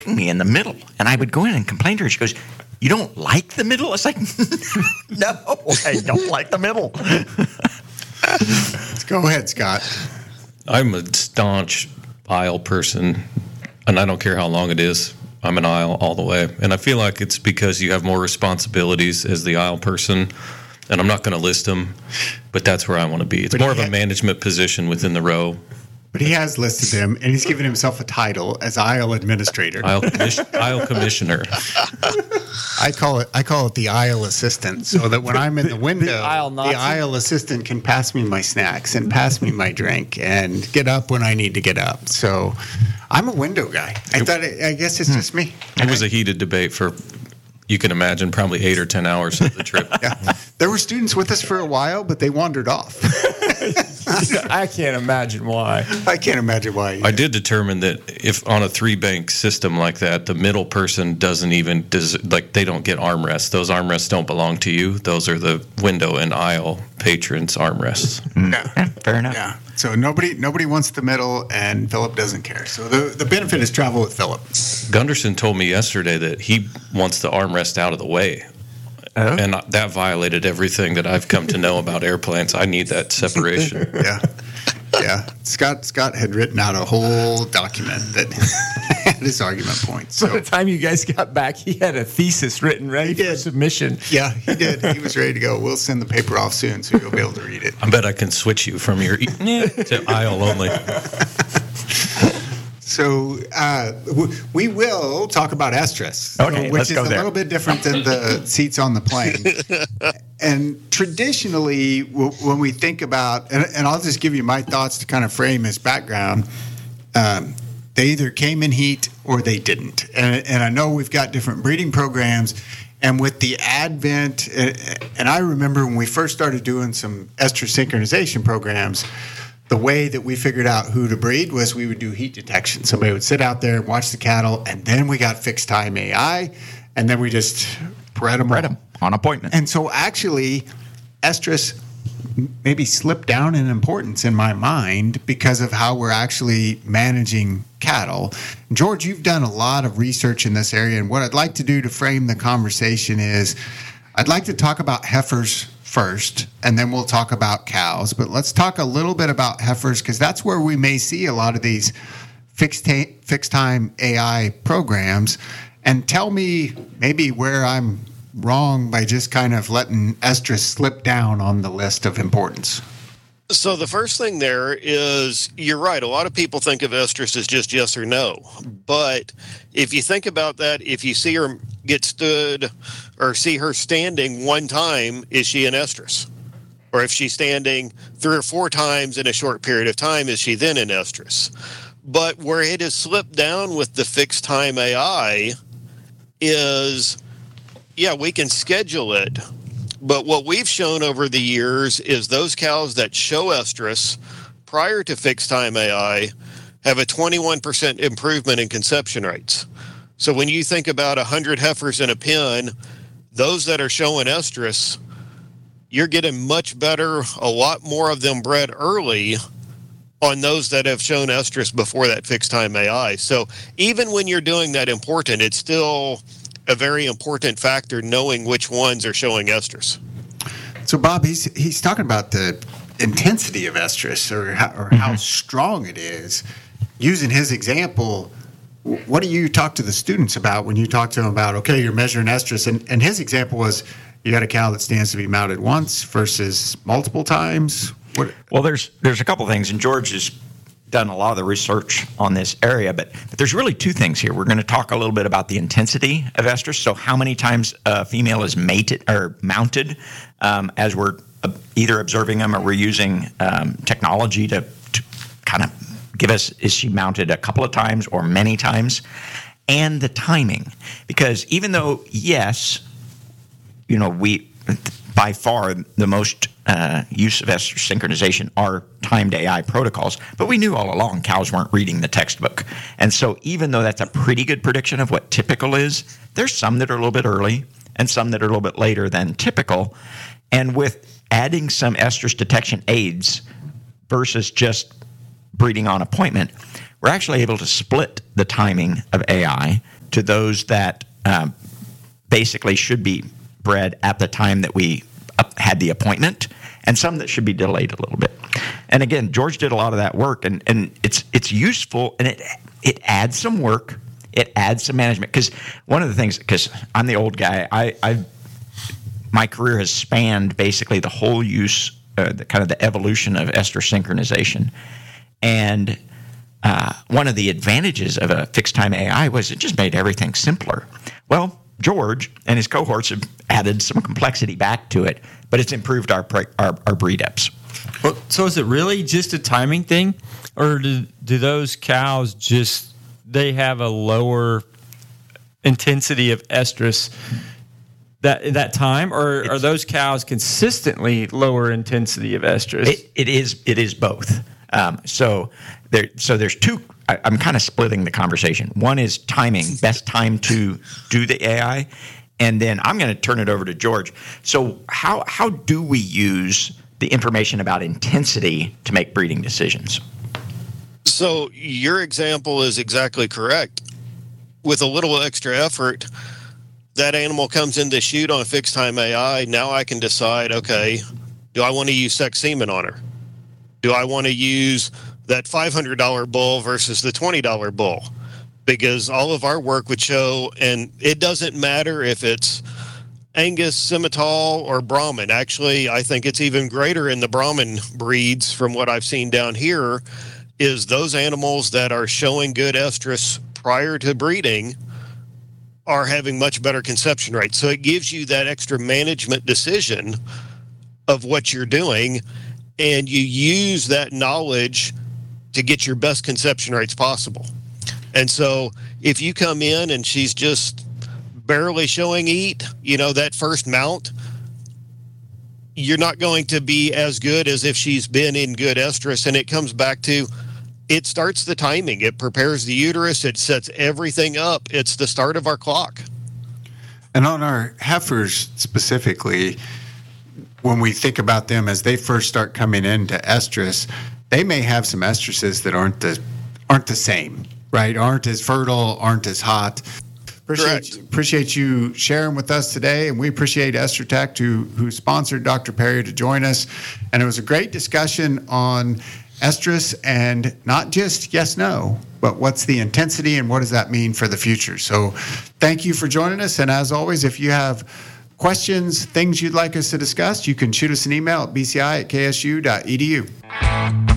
me in the middle. And I would go in and complain to her. She goes, "You don't like the middle?" It's like, no, I don't like the middle. Go ahead, Scott. I'm a staunch aisle person, and I don't care how long it is. I'm an aisle all the way. And I feel like it's because you have more responsibilities as the aisle person, and I'm not going to list them, but that's where I want to be. It's more of a management position within the row. But he has listed them, and he's given himself a title as aisle administrator. Aisle commissioner. I call it the aisle assistant, so that when I'm in the window, the aisle assistant can pass me my snacks and pass me my drink and get up when I need to get up. So I'm a window guy. I guess it's just me. It was a heated debate for, you can imagine, probably 8 or 10 hours of the trip. Yeah. There were students with us for a while, but they wandered off. I can't imagine why. I can't imagine why either. I did determine that if on a 3-bank system like that, the middle person doesn't even, they don't get armrests. Those armrests don't belong to you. Those are the window and aisle patrons' armrests. Yeah. Fair enough. Yeah. So nobody wants the middle, and Philip doesn't care. So the benefit is travel with Philip. Gunderson told me yesterday that he wants the armrest out of the way. Oh. And that violated everything that I've come to know about airplanes. I need that separation. Yeah. Scott had written out a whole document that had his argument points. So by the time you guys got back, he had a thesis written ready for submission. Yeah, he did. He was ready to go. We'll send the paper off soon, so you'll be able to read it. I bet I can switch you from your to aisle only. So we will talk about estrus, which is a little bit different than the seats on the plane. And traditionally, when we think about, and I'll just give you my thoughts to kind of frame his background, they either came in heat or they didn't. And I know we've got different breeding programs. And with the advent, and I remember when we first started doing some estrus synchronization programs, the way that we figured out who to breed was we would do heat detection. Somebody would sit out there and watch the cattle, and then we got fixed time AI, and then we just bred them on appointment. And so actually, estrus maybe slipped down in importance in my mind because of how we're actually managing cattle. George, you've done a lot of research in this area, and what I'd like to do to frame the conversation is I'd like to talk about heifers first, and then we'll talk about cows. But let's talk a little bit about heifers, because that's where we may see a lot of these fixed time AI programs. And tell me maybe where I'm wrong by just kind of letting estrus slip down on the list of importance. So the first thing there is, you're right, a lot of people think of estrus as just yes or no. But if you think about that, if you see her get stood or see her standing one time, is she an estrus? Or if she's standing 3 or 4 times in a short period of time, is she then an estrus? But where it has slipped down with the fixed time AI is, yeah, we can schedule it. But what we've shown over the years is those cows that show estrus prior to fixed time AI have a 21% improvement in conception rates. So when you think about 100 heifers in a pen, those that are showing estrus, you're getting much better, a lot more of them bred early on those that have shown estrus before that fixed time AI. So even when you're doing that important, it's still a very important factor knowing which ones are showing estrus. So Bob, he's talking about the intensity of estrus or how strong it is. Using his example, what do you talk to the students about when you talk to them about, okay, you're measuring estrus? And his example was, you got a cow that stands to be mounted once versus multiple times. Well, there's a couple things, and George has done a lot of the research on this area, but there's really 2 things here. We're going to talk a little bit about the intensity of estrus, so how many times a female is mated or mounted as we're either observing them or we're using technology to kind of give us, is she mounted a couple of times or many times, and the timing. Because even though, yes, we by far the most use of estrus synchronization are timed AI protocols, but we knew all along cows weren't reading the textbook. And so even though that's a pretty good prediction of what typical is, there's some that are a little bit early and some that are a little bit later than typical. And with adding some estrus detection aids versus just breeding on appointment, we're actually able to split the timing of AI to those that basically should be bred at the time that we had the appointment, and some that should be delayed a little bit. And again, George did a lot of that work, and it's useful, and it adds some work, it adds some management. Because one of the things, because I'm the old guy, my career has spanned basically the whole use, the evolution of estrus synchronization, and one of the advantages of a fixed time AI was it just made everything simpler. Well, George and his cohorts have added some complexity back to it, but it's improved our breed eps. Well, so is it really just a timing thing, or do those cows they have a lower intensity of estrus that time, or are those cows consistently lower intensity of estrus? It is both. So there's two. I'm kind of splitting the conversation. One is timing, best time to do the AI, and then I'm going to turn it over to George. So how do we use the information about intensity to make breeding decisions? So your example is exactly correct. With a little extra effort, that animal comes in to shoot on a fixed time AI. Now I can decide, okay, do I want to use sex semen on her? Do I want to use that $500 bull versus the $20 bull? Because all of our work would show, and it doesn't matter if it's Angus, Simmental, or Brahman. Actually, I think it's even greater in the Brahman breeds from what I've seen down here, is those animals that are showing good estrus prior to breeding are having much better conception rates. So it gives you that extra management decision of what you're doing, and you use that knowledge to get your best conception rates possible. And so if you come in and she's just barely showing eat, that first mount, you're not going to be as good as if she's been in good estrus. And it comes back to, it starts the timing. It prepares the uterus. It sets everything up. It's the start of our clock. And on our heifers specifically, when we think about them as they first start coming into estrus, they may have some estruses that aren't the same, right? Aren't as fertile, aren't as hot. Appreciate you sharing with us today, and we appreciate EstrTech who sponsored Dr. Perry to join us. And it was a great discussion on estrus, and not just yes, no, but what's the intensity and what does that mean for the future. So thank you for joining us. And as always, if you have questions, things you'd like us to discuss, you can shoot us an email at bci@ksu.edu.